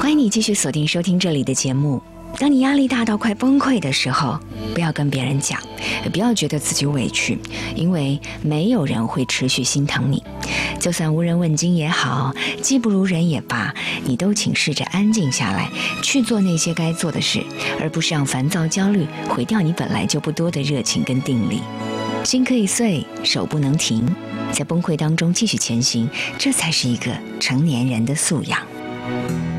欢迎你继续锁定收听这里的节目。当你压力大到快崩溃的时候，不要跟别人讲，也不要觉得自己委屈，因为没有人会持续心疼你。就算无人问津也好，技不如人也罢，你都请试着安静下来，去做那些该做的事，而不是让烦躁焦虑毁掉你本来就不多的热情跟定力。心可以碎，手不能停，在崩溃当中继续前行，这才是一个成年人的素养。